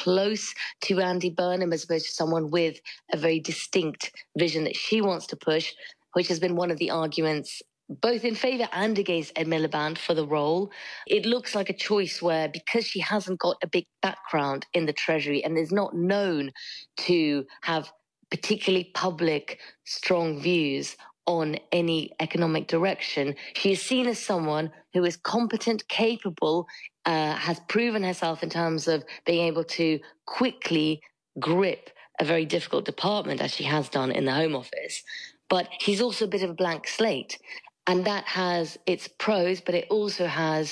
close to Andy Burnham as opposed to someone with a very distinct vision that she wants to push, which has been one of the arguments both in favour and against Ed Miliband for the role. It looks like a choice where, because she hasn't got a big background in the Treasury and is not known to have particularly public, strong views on any economic direction, she is seen as someone who is competent, capable, has proven herself in terms of being able to quickly grip a very difficult department, as she has done in the Home Office. But she's also a bit of a blank slate. And that has its pros, but it also has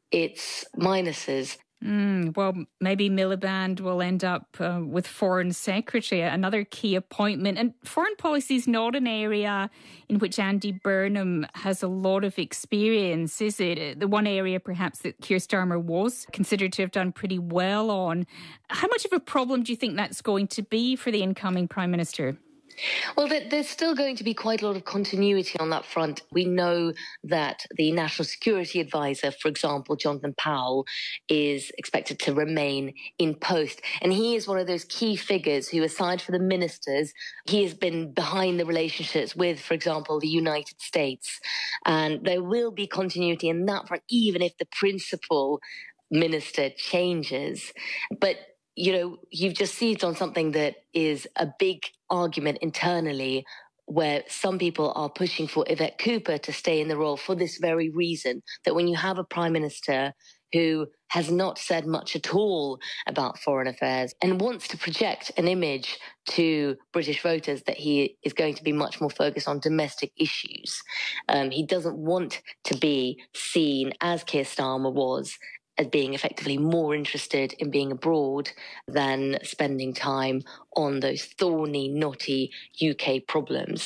its minuses. Well, maybe Miliband will end up with Foreign Secretary, another key appointment. And foreign policy is not an area in which Andy Burnham has a lot of experience, is it? The one area perhaps that Keir Starmer was considered to have done pretty well on. How much of a problem do you think that's going to be for the incoming Prime Minister? Well, there's still going to be quite a lot of continuity on that front. We know that the National Security Advisor, for example, Jonathan Powell, is expected to remain in post. And he is one of those key figures who, aside from the ministers, he has been behind the relationships with, for example, the United States. And there will be continuity in that front, even if the principal minister changes. But you've just seized on something that is a big argument internally, where some people are pushing for Yvette Cooper to stay in the role for this very reason, that when you have a prime minister who has not said much at all about foreign affairs and wants to project an image to British voters that he is going to be much more focused on domestic issues, he doesn't want to be seen, as Keir Starmer was, as being effectively more interested in being abroad than spending time on those thorny, knotty UK problems.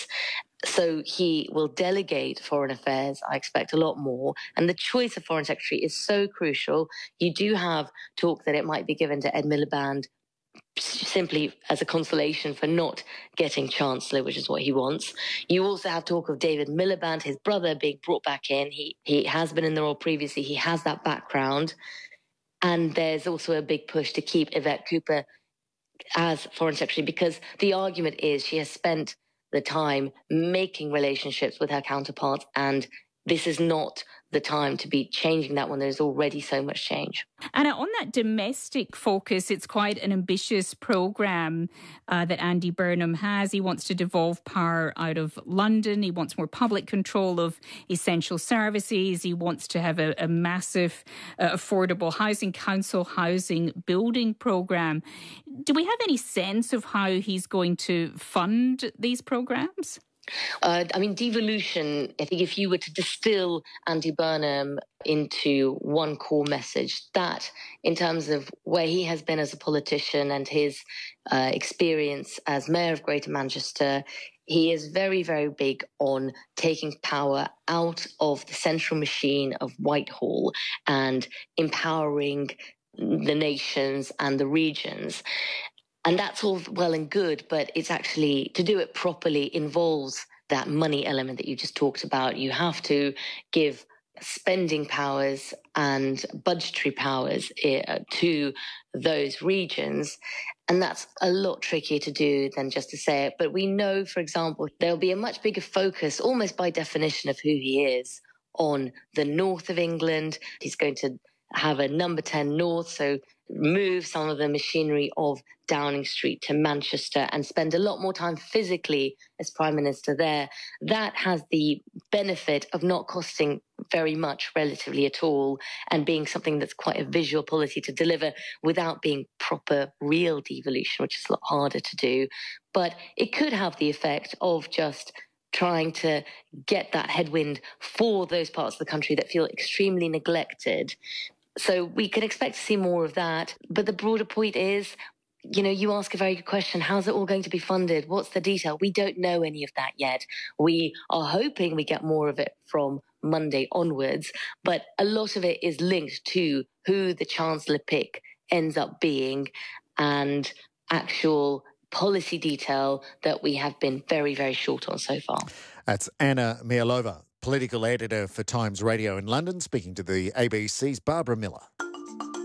So he will delegate foreign affairs, I expect, a lot more. And the choice of Foreign Secretary is so crucial. You do have talk that it might be given to Ed Miliband simply as a consolation for not getting Chancellor, which is what he wants. You also have talk of David Miliband, his brother, being brought back in. He has been in the role previously. He has that background. And there's also a big push to keep Yvette Cooper as Foreign Secretary, because the argument is she has spent the time making relationships with her counterparts, and this is not the time to be changing that when there's already so much change. Anna, on that domestic focus, it's quite an ambitious programme that Andy Burnham has. He wants to devolve power out of London. He wants more public control of essential services. He wants to have a massive affordable housing, council housing building programme. Do we have any sense of how he's going to fund these programmes? Devolution, I think if you were to distill Andy Burnham into one core message, that in terms of where he has been as a politician and his experience as Mayor of Greater Manchester, he is very, very big on taking power out of the central machine of Whitehall and empowering the nations and the regions. And that's all well and good, but it's actually, to do it properly, involves that money element that you just talked about. You have to give spending powers and budgetary powers to those regions. And that's a lot trickier to do than just to say it. But we know, for example, there'll be a much bigger focus, almost by definition of who he is, on the north of England. He's going to have a number 10 north, so move some of the machinery of Downing Street to Manchester and spend a lot more time physically as Prime Minister there. That has the benefit of not costing very much relatively at all, and being something that's quite a visual policy to deliver without being proper real devolution, which is a lot harder to do. But it could have the effect of just trying to get that headwind for those parts of the country that feel extremely neglected. So we can expect to see more of that. But the broader point is, you ask a very good question. How's it all going to be funded? What's the detail? We don't know any of that yet. We are hoping we get more of it from Monday onwards, but a lot of it is linked to who the Chancellor pick ends up being and actual policy detail that we have been very, very short on so far. That's Anna Mialova, political editor for Times Radio in London, speaking to the ABC's Barbara Miller.